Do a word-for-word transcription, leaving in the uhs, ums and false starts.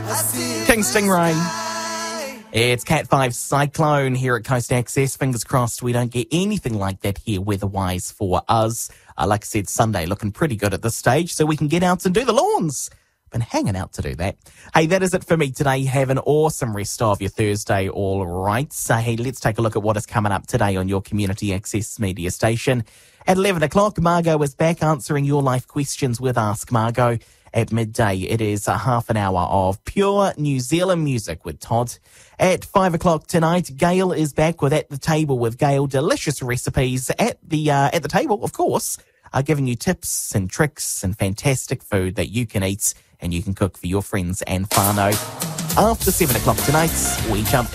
King Stingray. It's Cat five Cyclone here at Coast Access. Fingers crossed we don't get anything like that here weather-wise for us. Uh, like I said, Sunday looking pretty good at this stage, so we can get out and do the lawns. Been hanging out to do that. Hey, that is it for me today. Have an awesome rest of your Thursday, all right. So, hey, let's take a look at what is coming up today on your Community Access Media station. At eleven o'clock, Margot is back answering your life questions with Ask Margot. At midday, it is a half an hour of pure New Zealand music with Todd. At five o'clock tonight, Gail is back with At the Table with Gail. Delicious recipes at the uh, at the table, of course, are giving you tips and tricks and fantastic food that you can eat and you can cook for your friends and whānau. After seven o'clock tonight, we jump